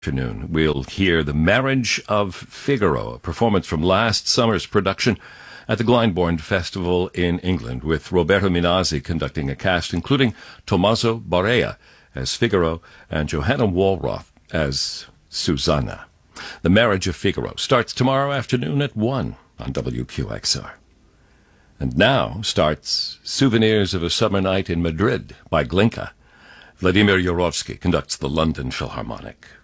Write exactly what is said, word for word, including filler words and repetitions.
Afternoon, we'll hear The Marriage of Figaro, a performance from last summer's production at the Glyndebourne Festival in England, with Roberto Minazzi conducting a cast including Tommaso Barea as Figaro and Johanna Wallroth as Susanna. The Marriage of Figaro starts tomorrow afternoon at one on W Q X R. And now starts Souvenirs of a Summer Night in Madrid by Glinka. Vladimir Yorovsky conducts the London Philharmonic.